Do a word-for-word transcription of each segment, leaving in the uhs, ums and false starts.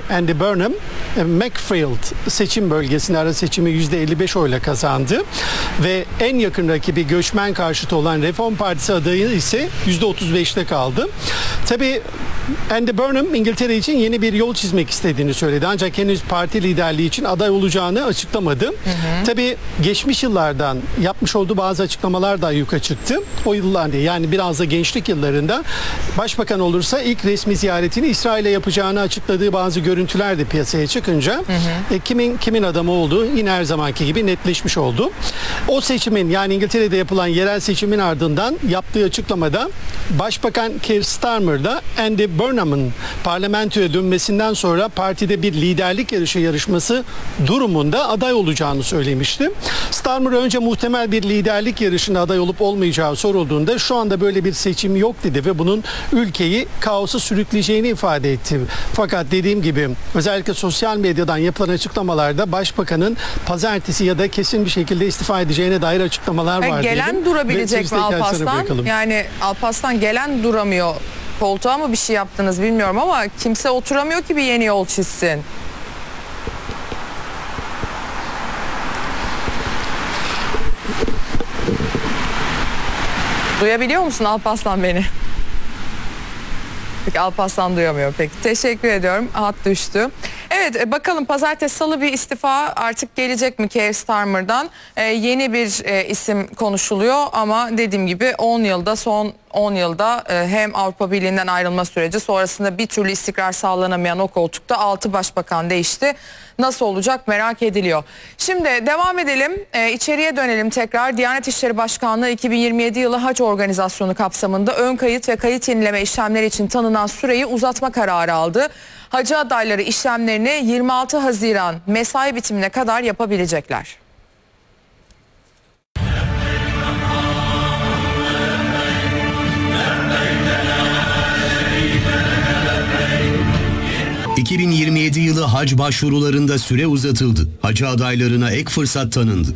Andy Burnham, Macclesfield seçim bölgesinde ara seçimi yüzde elli beş oyla kazandı ve en yakın rakibi göçmen karşıtı olan Reform Partisi adayı ise yüzde otuz beşte kaldı. Tabii Andy Burnham İngiltere için yeni bir yol çizmek istediğini söyledi. Ancak henüz parti liderliği için aday olacağını açıklamadı. Hı hı. Tabii geçmiş yıllardan yapmış olduğu bazı açıklamalar da yuka çıktı. O yıllarda, yani biraz da gençlik yıllarında başbakan olursa ilk resmi ziyaretini İsrail'e yapacağını açıkladığı bazı görüntüler de piyasaya çıkınca hı hı. E, kimin kimin adamı olduğu yine her zamanki gibi netleşmiş oldu. O seçimin, yani İngiltere'de yapılan yerel seçimin ardından yaptığı açıklamada Başbakan Keir Starmer da Andy Burnham'ın parlamentoya dönmesinden sonra partide bir liderlik yarışı yarışması durumunda aday olacağını söylemişti. Starmer önce muhtemel bir liderlik yarışına aday olup olmayacağı sorulduğunda şu anda böyle bir seçim yok dedi ve bunun ülkeyi kaosa sürükleyeceğini ifade etti. Fakat dediğim gibi özellikle sosyal medyadan yapılan açıklamalarda başbakanın pazartesi ya da kesin bir şekilde istifa edeceğine dair açıklamalar var. Gelen dedim. durabilecek mi Alparslan? Yani Alparslan gelen duramıyor. Koltuğa mı bir şey yaptınız bilmiyorum ama kimse oturamıyor ki bir yeni yol çizsin. Duyabiliyor musun Alparslan beni? Peki Alparslan duyamıyor. Peki teşekkür ediyorum. Hat düştü. Evet, bakalım pazartesi salı bir istifa artık gelecek mi Keir Starmer'dan? Ee, yeni bir e, isim konuşuluyor ama dediğim gibi on yılda son on yılda e, hem Avrupa Birliği'nden ayrılma süreci sonrasında bir türlü istikrar sağlanamayan o koltukta altı başbakan değişti. Nasıl olacak merak ediliyor. Şimdi devam edelim. E, içeriye dönelim tekrar. Diyanet İşleri Başkanlığı iki bin yirmi yedi yılı hac organizasyonu kapsamında ön kayıt ve kayıt yenileme işlemleri için tanınan süreyi uzatma kararı aldı. Hacı adayları işlemlerini yirmi altı Haziran mesai bitimine kadar yapabilecekler. iki bin yirmi yedi yılı hac başvurularında süre uzatıldı. Hacı adaylarına ek fırsat tanındı.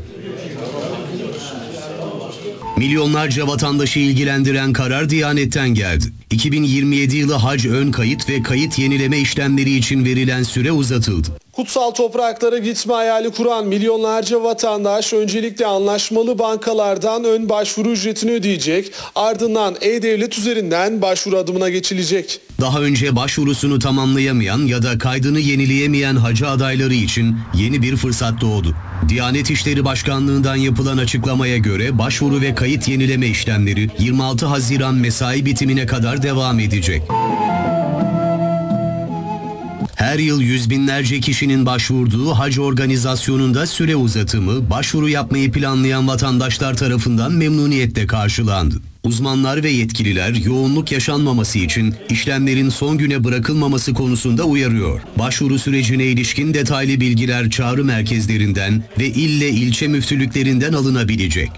Milyonlarca vatandaşı ilgilendiren karar Diyanet'ten geldi. iki bin yirmi yedi yılı hac ön kayıt ve kayıt yenileme işlemleri için verilen süre uzatıldı. Kutsal topraklara gitme hayali kuran milyonlarca vatandaş öncelikle anlaşmalı bankalardan ön başvuru ücretini ödeyecek, ardından E-Devlet üzerinden başvuru adımına geçilecek. Daha önce başvurusunu tamamlayamayan ya da kaydını yenileyemeyen hacı adayları için yeni bir fırsat doğdu. Diyanet İşleri Başkanlığı'ndan yapılan açıklamaya göre başvuru ve kayıt yenileme işlemleri yirmi altı Haziran mesai bitimine kadar devam edecek. Her yıl yüz binlerce kişinin başvurduğu hac organizasyonunda süre uzatımı, başvuru yapmayı planlayan vatandaşlar tarafından memnuniyetle karşılandı. Uzmanlar ve yetkililer yoğunluk yaşanmaması için işlemlerin son güne bırakılmaması konusunda uyarıyor. Başvuru sürecine ilişkin detaylı bilgiler çağrı merkezlerinden ve ille ilçe müftülüklerinden alınabilecek.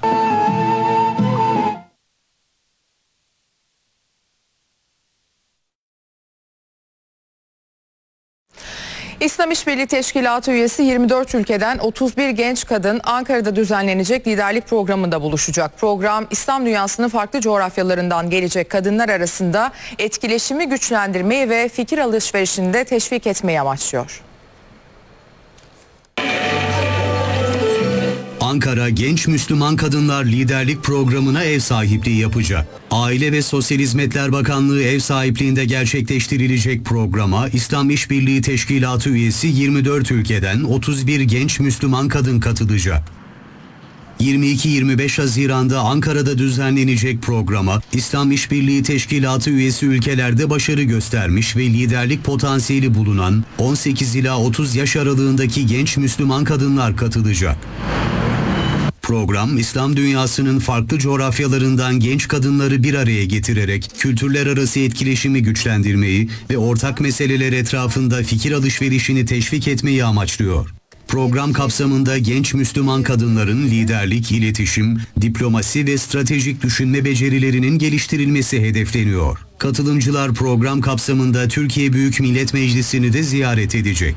İslam İşbirliği Teşkilatı üyesi yirmi dört ülkeden otuz bir genç kadın Ankara'da düzenlenecek liderlik programında buluşacak. Program İslam dünyasının farklı coğrafyalarından gelecek kadınlar arasında etkileşimi güçlendirmeyi ve fikir alışverişini de teşvik etmeyi amaçlıyor. Ankara Genç Müslüman Kadınlar Liderlik Programı'na ev sahipliği yapacak. Aile ve Sosyal Hizmetler Bakanlığı ev sahipliğinde gerçekleştirilecek programa İslam İşbirliği Teşkilatı üyesi yirmi dört ülkeden otuz bir genç Müslüman kadın katılacak. yirmi iki yirmi beş Haziran'da Ankara'da düzenlenecek programa İslam İşbirliği Teşkilatı üyesi ülkelerde başarı göstermiş ve liderlik potansiyeli bulunan on sekiz ila otuz yaş aralığındaki genç Müslüman kadınlar katılacak. Program, İslam dünyasının farklı coğrafyalarından genç kadınları bir araya getirerek kültürler arası etkileşimi güçlendirmeyi ve ortak meseleler etrafında fikir alışverişini teşvik etmeyi amaçlıyor. Program kapsamında genç Müslüman kadınların liderlik, iletişim, diplomasi ve stratejik düşünme becerilerinin geliştirilmesi hedefleniyor. Katılımcılar program kapsamında Türkiye Büyük Millet Meclisi'ni de ziyaret edecek.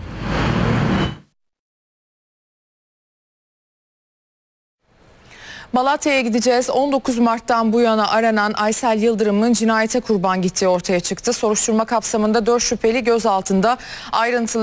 Malatya'ya gideceğiz. on dokuz Mart'tan bu yana aranan Aysel Yıldırım'ın cinayete kurban gittiği ortaya çıktı. Soruşturma kapsamında dört şüpheli gözaltında. Ayrıntılı